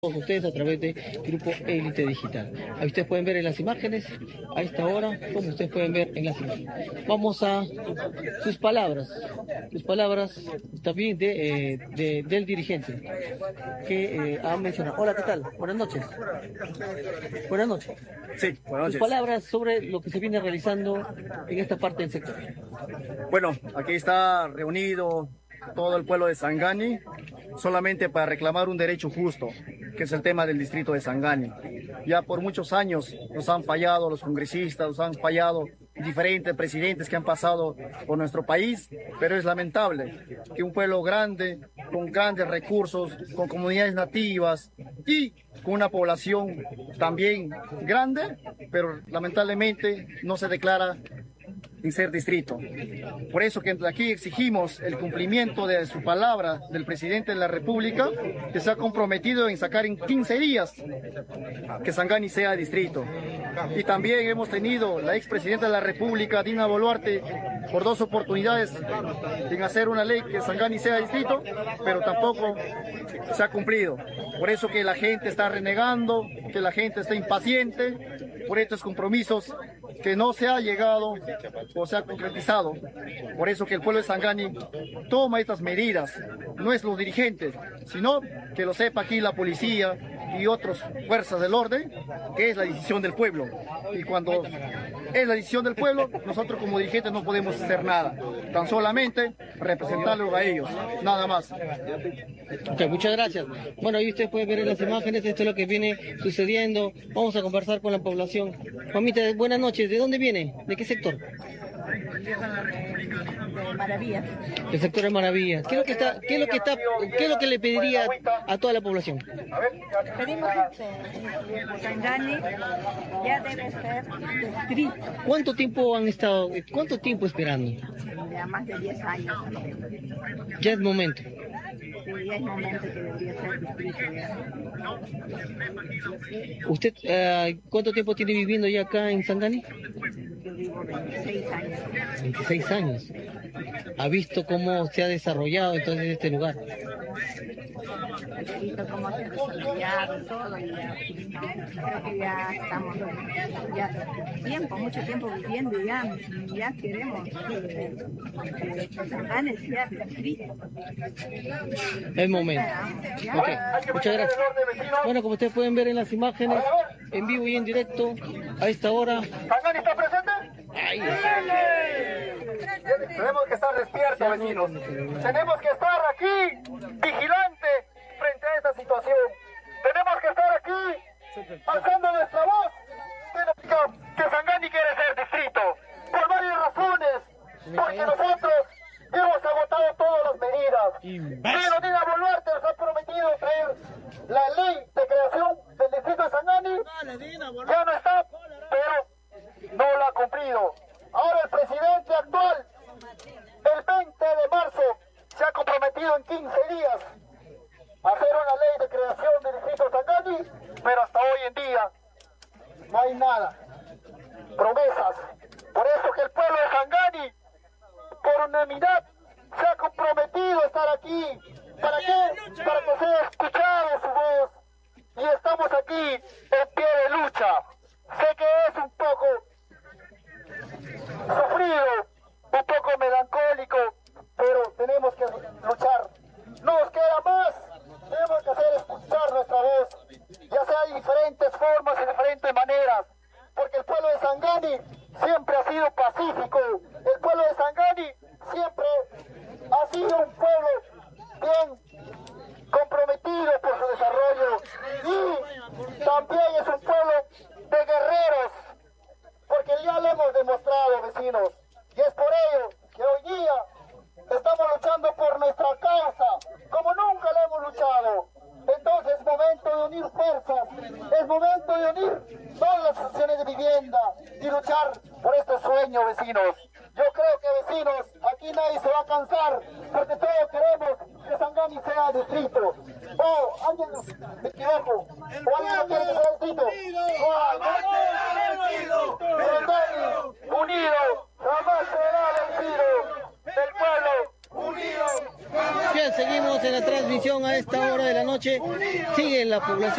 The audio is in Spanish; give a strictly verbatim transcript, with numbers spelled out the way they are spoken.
todos ustedes a través de Grupo Élite Digital. Ahí ustedes pueden ver en las imágenes, a esta hora, como ustedes pueden ver en las imágenes. Vamos a sus palabras, sus palabras también de, eh, de, del dirigente que eh, ha mencionado. Hola, ¿qué tal? Buenas noches. Buenas noches. Sí, buenas noches. Sus palabras sobre lo que se viene realizando en esta parte del sector. Bueno, aquí está reunido todo el pueblo de Sangani solamente para reclamar un derecho justo, que es el tema del distrito de Sangani. Ya por muchos años nos han fallado los congresistas, nos han fallado diferentes presidentes que han pasado por nuestro país, pero es lamentable que un pueblo grande, con grandes recursos, con comunidades nativas y con una población también grande, pero lamentablemente no se declara en ser distrito. Por eso que aquí exigimos el cumplimiento de su palabra del presidente de la República, que se ha comprometido en sacar en quince días que Sangani sea distrito. Y también hemos tenido la expresidenta de la República, Dina Boluarte, por dos oportunidades en hacer una ley que Sangani sea distrito, pero tampoco se ha cumplido. Por eso que la gente está renegando, que la gente está impaciente por estos compromisos que no se ha llegado o se ha concretizado. Por eso que el pueblo de Sangani toma estas medidas, no es los dirigentes, sino que lo sepa aquí la policía y otras fuerzas del orden, que es la decisión del pueblo. Y cuando es la decisión del pueblo, nosotros como dirigentes no podemos hacer nada, tan solamente representarlos a ellos, nada más. Okay, muchas gracias. Bueno, ahí ustedes pueden ver en las imágenes, esto es lo que viene sucediendo. Vamos a conversar con la población. Mamita, buenas noches, ¿de dónde viene? ¿De qué sector? De Maravilla. El sector de Maravilla. ¿Qué es lo que está, qué es lo que está, qué es lo que le pediría a toda la población? Pedimos este, Sangani ya debe ser distrito. ¿Cuánto tiempo han estado, cuánto tiempo esperando? Ya más de diez años. Ya es momento. Sí, ya es momento que debería ser distrito. Ya. ¿Usted uh, cuánto tiempo tiene viviendo ya acá en Sangani? Yo vivo veintiséis años. veintiséis años. ¿Ha visto cómo se ha desarrollado entonces este lugar? He visto cómo se ha desarrollado todo y ya, creo que ya estamos ya tiempo, mucho tiempo viviendo y ya, ya queremos que, que Sangani sea distrito. Es momento. Okay. Muchas gracias. Bueno, como ustedes pueden ver en las imágenes, en vivo y en directo, a esta hora. ¿Sangani está presente? Ahí Tenemos que estar despiertos, vecinos. Tenemos que estar aquí, vigilantes, frente a esta situación. Tenemos que estar aquí, alzando nuestra voz, que Sangani quiere ser distrito, por varias razones, porque nosotros hemos agotado todas las medidas. Pero Dina Boluarte nos ha prometido traer la ley de creación del distrito de Sangani, ya no está, pero no la ha cumplido. Ahora el presidente actual, el veinte de marzo, se ha comprometido en quince días a hacer una ley de creación del distrito de Sangani, pero hasta hoy en día no hay nada. Promesas. Por eso que el pueblo de Sangani, por unanimidad, se ha comprometido a estar aquí. ¿Para qué? Para que sea escuchada su voz. Y estamos aquí en pie de lucha. Sé que es un poco sufrido, un poco melancólico, pero tenemos que luchar. No nos queda más. Tenemos que hacer escuchar nuestra voz, ya sea de diferentes formas y diferentes maneras, porque el pueblo de Sangani siempre ha sido pacífico. El pueblo de Sangani siempre ha sido un pueblo bien comprometido por su desarrollo y también es un pueblo de guerreros, porque ya lo hemos demostrado, vecinos, y es por ello que hoy día estamos luchando por nuestra causa, como nunca la hemos luchado. Entonces es momento de unir fuerzas, es momento de unir todas las asociaciones de vivienda y luchar por este sueño, vecinos. Yo creo que, vecinos, aquí nadie se va a cansar, porque todos queremos que Sangani sea distrito. Oh, alguien me equivoco, o alguien no quiere que sea distrito. Oh, no, Sangani, unido, jamás será vencido. Del pueblo, unido. Bien, seguimos en la transmisión a esta hora de la noche. Sigue la población.